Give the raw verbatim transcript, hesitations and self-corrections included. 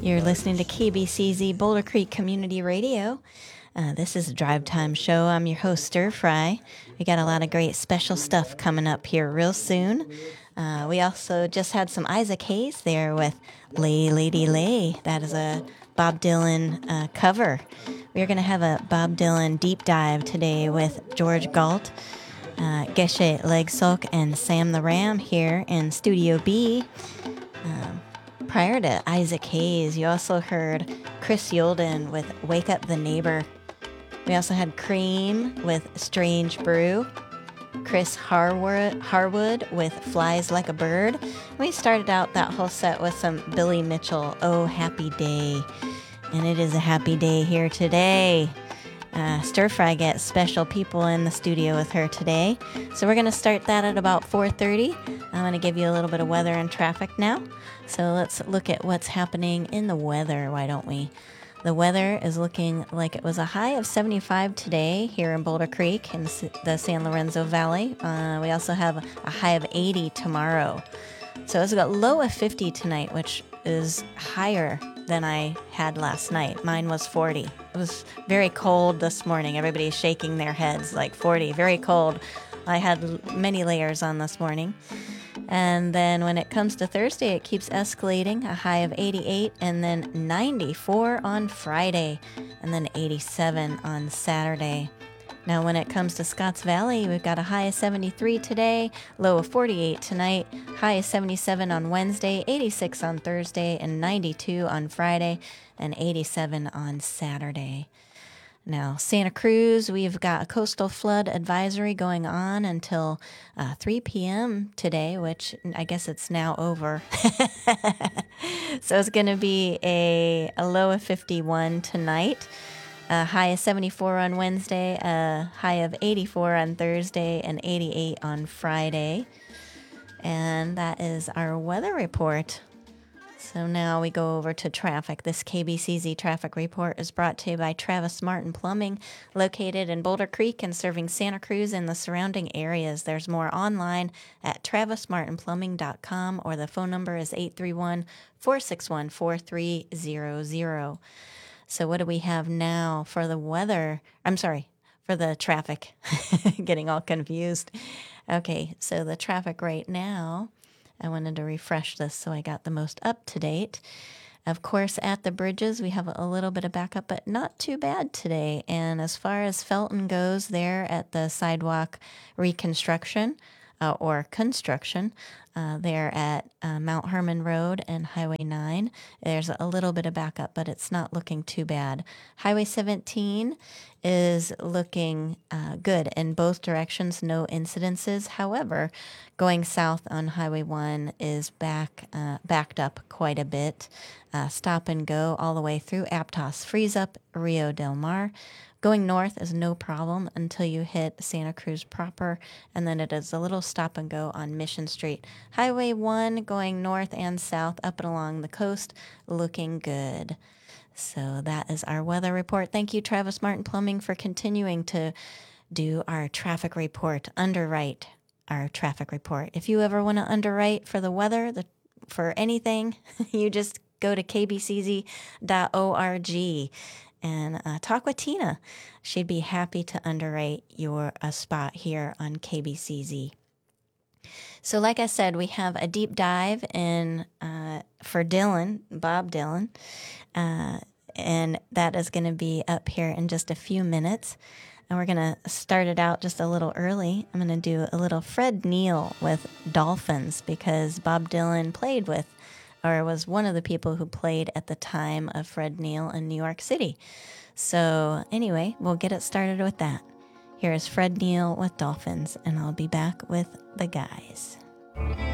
You're listening to K B C Z Boulder Creek Community Radio. Uh, this is a Drive Time Show. I'm your host, Stir Fry. We got a lot of great special stuff coming up here real soon. Uh, we also just had some Isaac Hayes there with Lay Lady Lay. That is a Bob Dylan uh, cover. We're going to have a Bob Dylan deep dive today with George Galt, uh, Geshe Legsulk, and Sam the Ram here in Studio B. Um, prior to Isaac Hayes, you also heard Chris Yolden with Wake Up the Neighbor. We also had Cream with Strange Brew, Chris Harwood, Harwood with Flies Like a Bird. We started out that whole set with some Billy Mitchell, Oh Happy Day. And it is a happy day here today. Uh, Stir Fry gets special people in the studio with her today. So we're going to start that at about four thirty. I'm going to give you a little bit of weather and traffic now. So let's look at what's happening in the weather, why don't we? The weather is looking like it was a high of seventy-five today here in Boulder Creek in the San Lorenzo Valley. Uh, we also have a high of eighty tomorrow. So it's got low of fifty tonight, which is higher than I had last night. Mine was forty. It was very cold this morning. Everybody's shaking their heads like forty, very cold. I had many layers on this morning. And then when it comes to Thursday, it keeps escalating, a high of eighty-eight, and then ninety-four on Friday, and then eighty-seven on Saturday. Now, when it comes to Scotts Valley, we've got a high of seventy-three today, low of forty-eight tonight, high of seventy-seven on Wednesday, eighty-six on Thursday, and ninety-two on Friday, and eighty-seven on Saturday. Now, Santa Cruz, we've got a coastal flood advisory going on until uh, three p.m. today, which I guess it's now over. So it's going to be a, a low of fifty-one tonight. A high of seventy-four on Wednesday, a high of eighty-four on Thursday, and eighty-eight on Friday. And that is our weather report. So now we go over to traffic. This K B C Z traffic report is brought to you by Travis Martin Plumbing, located in Boulder Creek and serving Santa Cruz and the surrounding areas. There's more online at travis martin plumbing dot com, or the phone number is eight three one, four six one, four three zero zero. So what do we have now for the weather? I'm sorry, for the traffic. Getting all confused. Okay, so the traffic right now, I wanted to refresh this so I got the most up to date. Of course, at the bridges, we have a little bit of backup, but not too bad today. And as far as Felton goes, there at the sidewalk reconstruction, Uh, or construction, uh, there at uh, Mount Herman Road and Highway nine. There's a little bit of backup, but it's not looking too bad. Highway seventeen is looking uh, good in both directions, no incidences. However, going south on Highway one is back uh, backed up quite a bit. Uh, stop and go all the way through Aptos, Freeze Up, Rio Del Mar. Going north is no problem until you hit Santa Cruz proper, and then it is a little stop and go on Mission Street. Highway one going north and south up and along the coast, looking good. So that is our weather report. Thank you, Travis Martin Plumbing, for continuing to do our traffic report, underwrite our traffic report. If you ever want to underwrite for the weather, the, for anything, you just go to k b c z dot org. And uh, talk with Tina. She'd be happy to underwrite your a spot here on K B C Z. So like I said, we have a deep dive in uh, for Dylan, Bob Dylan, uh, and that is going to be up here in just a few minutes. And we're going to start it out just a little early. I'm going to do a little Fred Neil with Dolphins, because Bob Dylan played with, or was one of the people who played at the time of Fred Neil in New York City. So anyway, we'll get it started with that. Here is Fred Neil with Dolphins, and I'll be back with the guys.